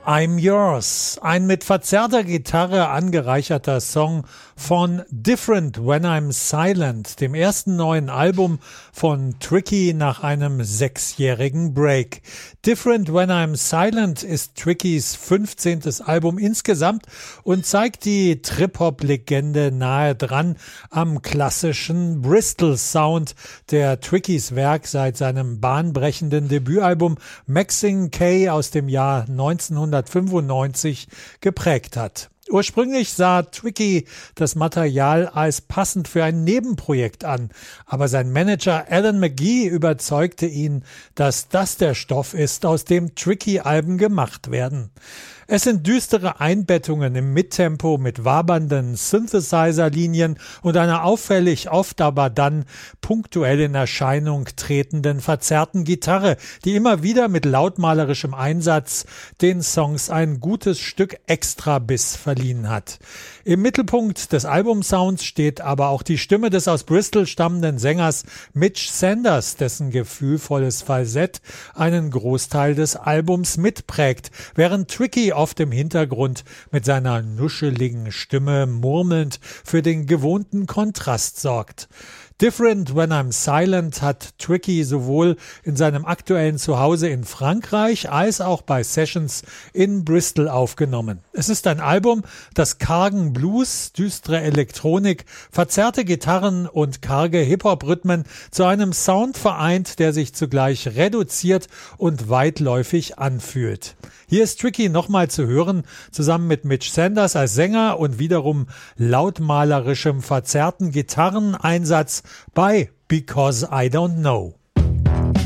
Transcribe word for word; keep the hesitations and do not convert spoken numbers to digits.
I'm Yours, ein mit verzerrter Gitarre angereicherter Song von Different When I'm Silent, dem ersten neuen Album von Tricky nach einem sechsjährigen Break. Different When I'm Silent ist Trickys fünfzehntes Album insgesamt und zeigt die Trip-Hop-Legende nahe dran am klassischen Bristol-Sound, der Trickys Werk seit seinem bahnbrechenden Debütalbum Maxine K aus dem Jahr neunzehnhundertfünfundneunzig geprägt hat. Ursprünglich sah Tricky das Material als passend für ein Nebenprojekt an, aber sein Manager Alan McGee überzeugte ihn, dass das der Stoff ist, aus dem Tricky-Alben gemacht werden. Es sind düstere Einbettungen im Mittempo mit wabernden Synthesizer-Linien und einer auffällig oft aber dann punktuell in Erscheinung tretenden verzerrten Gitarre, die immer wieder mit lautmalerischem Einsatz den Songs ein gutes Stück Extrabiss verliehen hat. Im Mittelpunkt des Albumsounds steht aber auch die Stimme des aus Bristol stammenden Sängers Mitch Sanders, dessen gefühlvolles Falsett einen Großteil des Albums mitprägt, während Tricky oft im Hintergrund mit seiner nuscheligen Stimme murmelnd für den gewohnten Kontrast sorgt. Different When I'm Silent hat Tricky sowohl in seinem aktuellen Zuhause in Frankreich als auch bei Sessions in Bristol aufgenommen. Es ist ein Album, das kargen Blues, düstere Elektronik, verzerrte Gitarren und karge Hip-Hop-Rhythmen zu einem Sound vereint, der sich zugleich reduziert und weitläufig anfühlt. Hier ist Tricky nochmal zu hören, zusammen mit Mitch Sanders als Sänger und wiederum lautmalerischem verzerrten Gitarreneinsatz bei Because I Don't Know.